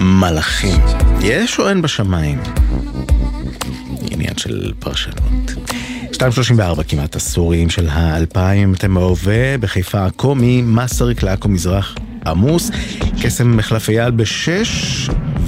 מלאכים. יש או אין בשמיים? עניין של פרשנות. 2:34 כמעט עשורים של 2000, אתם בהווה, בחיפה הקומי, מסריק לעכו מזרח עמוס, קסם מחלף אייל ב6,